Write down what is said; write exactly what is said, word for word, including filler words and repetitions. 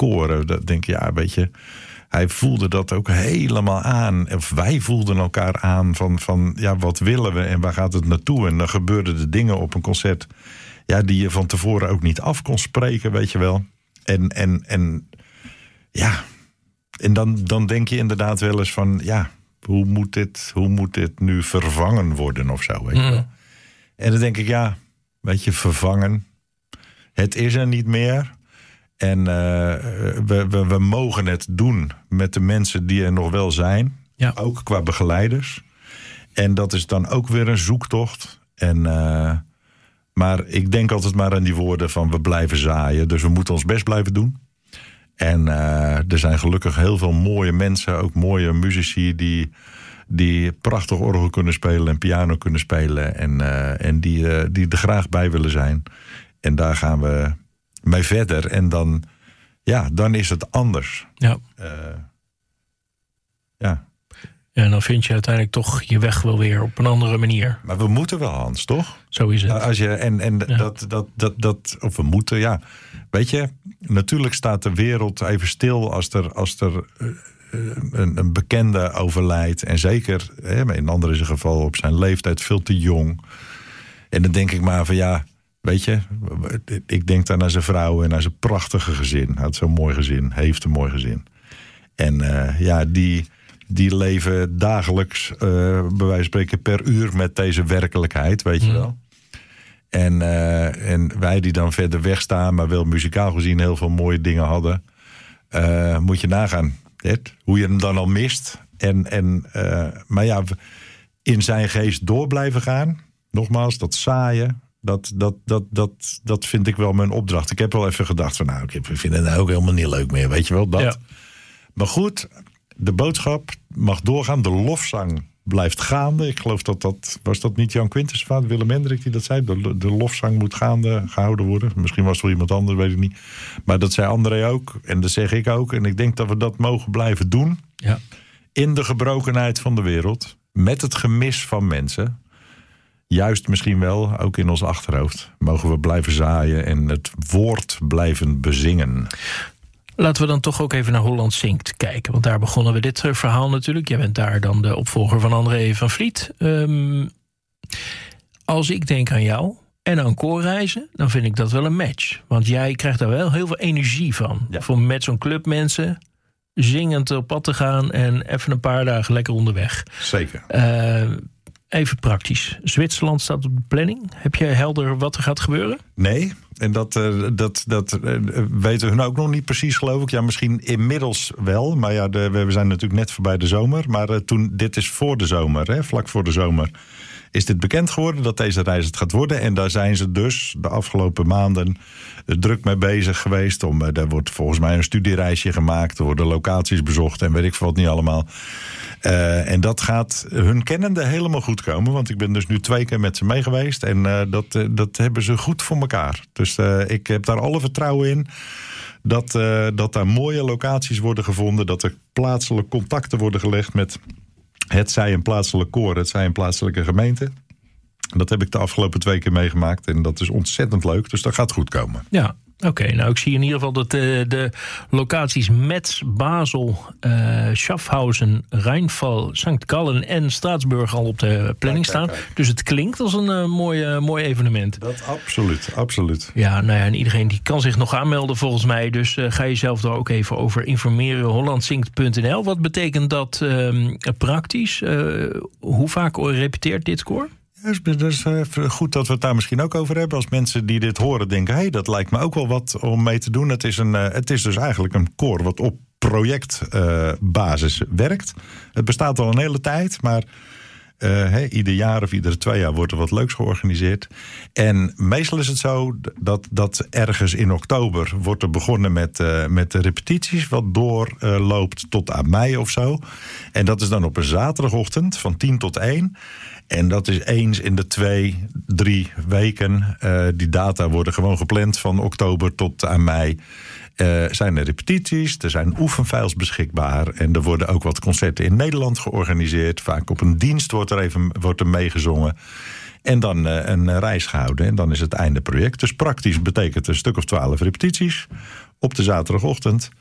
koren. Dat denk je, ja, weet je... Hij voelde dat ook helemaal aan. Of wij voelden elkaar aan van, van ja, wat willen we en waar gaat het naartoe? En dan gebeurden er dingen op een concert... Ja, die je van tevoren ook niet af kon spreken, weet je wel. En, en, en ja, en dan, dan denk je inderdaad wel eens van... ja, hoe moet dit, hoe moet dit nu vervangen worden of zo, weet je wel. Mm. En dan denk ik, ja, weet je, vervangen. Het is er niet meer... En uh, we, we, we mogen het doen met de mensen die er nog wel zijn. Ja. Ook qua begeleiders. En dat is dan ook weer een zoektocht. En, uh, maar ik denk altijd maar aan die woorden van we blijven zaaien. Dus we moeten ons best blijven doen. En uh, er zijn gelukkig heel veel mooie mensen. Ook mooie muzici die, die prachtig orgel kunnen spelen en piano kunnen spelen. En, uh, en die, uh, die er graag bij willen zijn. En daar gaan we... mee verder en dan, ja, dan is het anders. Ja. Uh, ja. Ja, en dan vind je uiteindelijk toch je weg wel weer op een andere manier. Maar we moeten wel, Hans, toch? Zo is het. Als je, en en ja. dat, dat, dat, dat, of we moeten, ja. Weet je, natuurlijk staat de wereld even stil als er, als er uh, een, een bekende overlijdt. En zeker, hè, in andere geval op zijn leeftijd veel te jong. En dan denk ik maar van ja... Weet je, ik denk daar naar zijn vrouw en naar zijn prachtige gezin. Hij had zo'n mooi gezin, heeft een mooi gezin. En uh, ja, die, die leven dagelijks, uh, bij wijze van spreken, per uur met deze werkelijkheid, weet je mm. wel. En, uh, en wij die dan verder wegstaan, maar wel muzikaal gezien heel veel mooie dingen hadden. Uh, moet je nagaan, Ed, hoe je hem dan al mist. En, en, uh, maar ja, in zijn geest door blijven gaan. Nogmaals, dat saaien. Dat, dat, dat, dat, dat vind ik wel mijn opdracht. Ik heb wel even gedacht van nou, ik vind het nou ook helemaal niet leuk meer. Weet je wel, dat. Ja. Maar goed, de boodschap mag doorgaan. De lofzang blijft gaande. Ik geloof dat dat, was dat niet Jan Quintus, vader Willem Hendrik die dat zei? De, de lofzang moet gaande gehouden worden. Misschien was het wel iemand anders, weet ik niet. Maar dat zei André ook. En dat zeg ik ook. En ik denk dat we dat mogen blijven doen. Ja. In de gebrokenheid van de wereld. Met het gemis van mensen. Juist misschien wel, ook in ons achterhoofd, mogen we blijven zaaien en het woord blijven bezingen. Laten we dan toch ook even naar Holland Zingt kijken. Want daar begonnen we dit verhaal natuurlijk. Jij bent daar dan de opvolger van André van Vliet. Um, als ik denk aan jou en aan koorreizen, dan vind ik dat wel een match. Want jij krijgt daar wel heel veel energie van. Ja. Om met zo'n club mensen zingend op pad te gaan en even een paar dagen lekker onderweg. Zeker. Uh, Even praktisch. Zwitserland staat op de planning. Heb je helder wat er gaat gebeuren? Nee, en dat, uh, dat, dat uh, weten hun ook nog niet precies, geloof ik. Ja, misschien inmiddels wel. Maar ja, de, we zijn natuurlijk net voorbij de zomer. Maar uh, toen, dit is voor de zomer, hè, vlak voor de zomer... is dit bekend geworden dat deze reis het gaat worden. En daar zijn ze dus de afgelopen maanden druk mee bezig geweest. Om, uh, daar wordt volgens mij een studiereisje gemaakt. Er worden locaties bezocht en weet ik veel wat niet allemaal. Uh, en dat gaat hun kennende helemaal goed komen. Want ik ben dus nu twee keer met ze mee geweest. En uh, dat, uh, dat hebben ze goed voor elkaar. Dus uh, ik heb daar alle vertrouwen in. Dat, uh, dat daar mooie locaties worden gevonden. Dat er plaatselijke contacten worden gelegd met... Het zij een plaatselijk koor, het zij een plaatselijke gemeente. Dat heb ik de afgelopen twee keer meegemaakt. En dat is ontzettend leuk, dus dat gaat goed komen. Ja, oké. Okay, nou, ik zie in ieder geval dat de, de locaties Metz, Basel, uh, Schaffhausen, Rheinfall, Sankt Gallen en Straatsburg al op de planning staan. Kijk, kijk, kijk. Dus het klinkt als een uh, mooi, uh, mooi evenement. Dat absoluut, absoluut. Ja, nou ja, en iedereen die kan zich nog aanmelden volgens mij. Dus uh, ga jezelf daar ook even over informeren. hollandzingt punt n l. Wat betekent dat uh, praktisch? Uh, hoe vaak repeteert dit koor? Dat is goed dat we het daar misschien ook over hebben. Als mensen die dit horen denken... hé, hey, dat lijkt me ook wel wat om mee te doen. Het is, een, het is dus eigenlijk een koor wat op projectbasis uh, werkt. Het bestaat al een hele tijd, maar... Uh, hey, ieder jaar of iedere twee jaar wordt er wat leuks georganiseerd. En meestal is het zo dat, dat ergens in oktober... wordt er begonnen met, uh, met de repetities... wat doorloopt uh, tot aan mei of zo. En dat is dan op een zaterdagochtend van tien tot één... En dat is eens in de twee, drie weken. Uh, die data worden gewoon gepland van oktober tot aan mei. Uh, zijn er repetities, er zijn oefenfiles beschikbaar... en er worden ook wat concerten in Nederland georganiseerd. Vaak op een dienst wordt er even wordt er meegezongen. En dan uh, een reis gehouden. En dan is het einde project. Dus praktisch betekent een stuk of twaalf repetities op de zaterdagochtend.